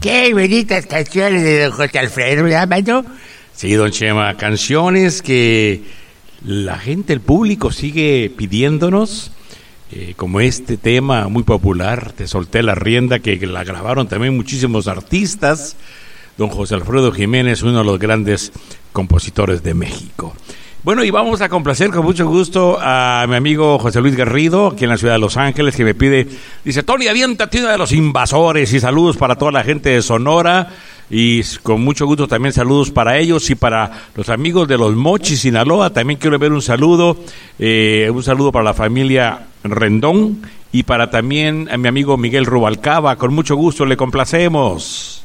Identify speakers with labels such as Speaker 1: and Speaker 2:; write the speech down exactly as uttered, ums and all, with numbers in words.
Speaker 1: Qué bonitas canciones de don José Alfredo, ¿verdad, Mano?
Speaker 2: Sí, don Chema, canciones que la gente, el público sigue pidiéndonos, eh, como este tema muy popular, Te solté la rienda, que la grabaron también muchísimos artistas. Don José Alfredo Jiménez, uno de los grandes compositores de México. Bueno, y vamos a complacer con mucho gusto a mi amigo José Luis Garrido, aquí en la ciudad de Los Ángeles, que me pide, dice, Tony, aviéntate una de Los Invasores, y saludos para toda la gente de Sonora, y con mucho gusto también saludos para ellos y para los amigos de Los Mochis, Sinaloa. También quiero ver un saludo, eh, un saludo para la familia Rendón, y para también a mi amigo Miguel Rubalcaba. Con mucho gusto le complacemos.